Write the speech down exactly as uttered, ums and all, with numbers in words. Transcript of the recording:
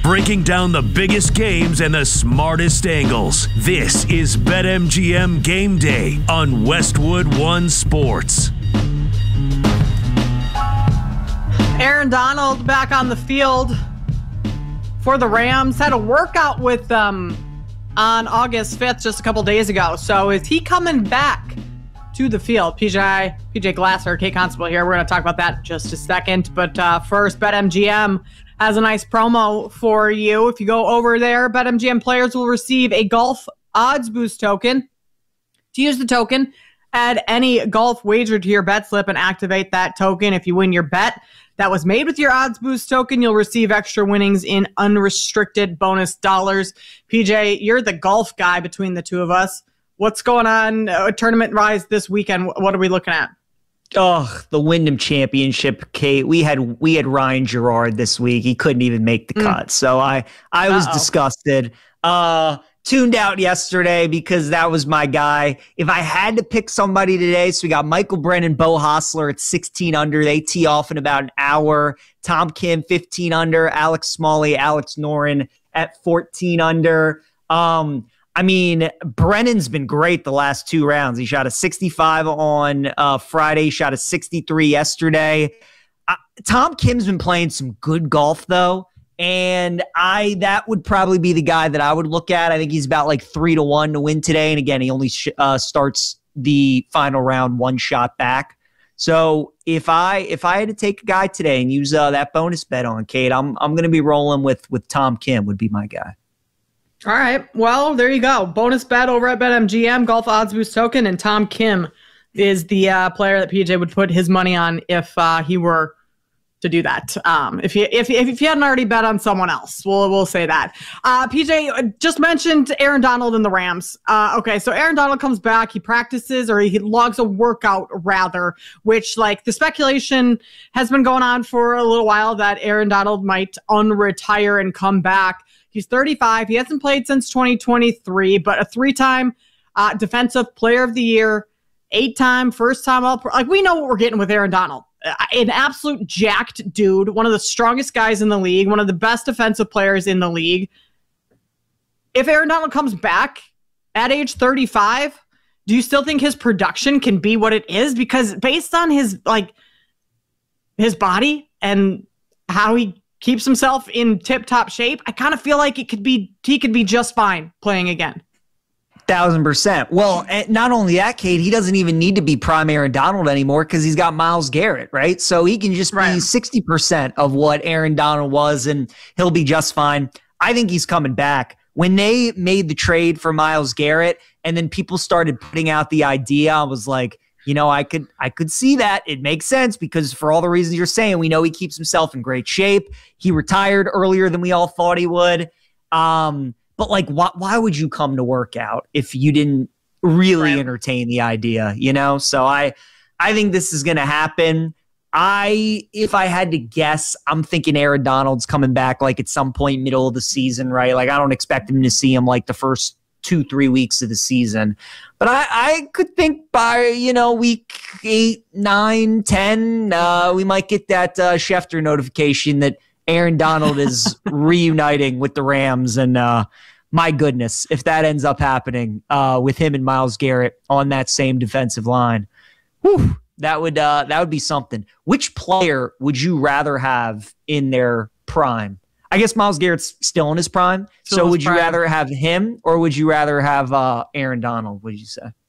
breaking down the biggest games and the smartest angles. This is BetMGM Game Day on Westwood One Sports. Aaron Donald back on the field for the Rams. Had a workout with them on August fifth, just a couple days ago. So is he coming back to the field? P J P J Glasser, Kate Constable here. We're going to talk about that in just a second. But uh, first, BetMGM has a nice promo for you. If you go over there, BetMGM players will receive a golf odds boost token. To use the token, add any golf wager to your bet slip and activate that token. If you win your bet that was made with your odds boost token, you'll receive extra winnings in unrestricted bonus dollars. P J, you're the golf guy between the two of us. What's going on uh, tournament rise this weekend? What are we looking at? Oh, the Wyndham Championship, Kate. We had we had Ryan Gerard this week. He couldn't even make the mm. cut. So I I was Uh-oh. disgusted. Uh tuned out yesterday because that was my guy. If I had to pick somebody today, so we got Michael Brennan, Beau Hossler at sixteen under. They tee off in about an hour. Tom Kim, fifteen under. Alex Smalley, Alex Noren at fourteen under. Um, I mean, Brennan's been great the last two rounds. He shot a sixty-five on uh, Friday, shot a sixty-three yesterday. Uh, Tom Kim's been playing some good golf, though. And I that would probably be the guy that I would look at. I think he's about like three to one to win today. And again, he only sh- uh, starts the final round one shot back. So if I if I had to take a guy today and use uh, that bonus bet on Kate, I'm I'm going to be rolling with with Tom Kim would be my guy. All right. Well, there you go. Bonus bet over at BetMGM, golf odds boost token, and Tom Kim is the uh, player that P J would put his money on if uh, he were to do that. Um, if you if if you hadn't already bet on someone else, we'll we'll say that. Uh, P J just mentioned Aaron Donald and the Rams. Uh, okay, so Aaron Donald comes back, he practices or he logs a workout rather, which like the speculation has been going on for a little while that Aaron Donald might unretire and come back. He's thirty-five. He hasn't played since twenty twenty-three, but a three-time uh, Defensive Player of the Year, eight-time, first-time All-Pro. Like we know what we're getting with Aaron Donald. An absolute jacked dude, one of the strongest guys in the league, one of the best defensive players in the league. If Aaron Donald comes back at age thirty-five, do you still think his production can be what it is? Because based on his like his body and how he keeps himself in tip-top shape, I kind of feel like it could be he could be just fine playing again. Thousand percent. Well, not only that, Kate, he doesn't even need to be prime Aaron Donald anymore because he's got Myles Garrett, right? So he can just right. be sixty percent of what Aaron Donald was, and he'll be just fine. I think he's coming back. When they made the trade for Myles Garrett, and then people started putting out the idea, I was like, you know, I could I could see that. It makes sense because for all the reasons you're saying, we know he keeps himself in great shape. He retired earlier than we all thought he would. Um, But like, why, why would you come to work out if you didn't really right. entertain the idea, you know? So I, I think this is going to happen. I, if I had to guess, I'm thinking Aaron Donald's coming back like at some point middle of the season, right? Like I don't expect him to see him like the first two, three weeks of the season, but I, I could think by, you know, week eight, nine, ten, uh, we might get that uh, Schefter notification that Aaron Donald is reuniting with the Rams, and uh, my goodness, if that ends up happening uh, with him and Myles Garrett on that same defensive line, whew, that would uh, that would be something. Which player would you rather have in their prime? I guess Myles Garrett's still in his prime, still so would you prime. rather have him or would you rather have uh, Aaron Donald? Would you say?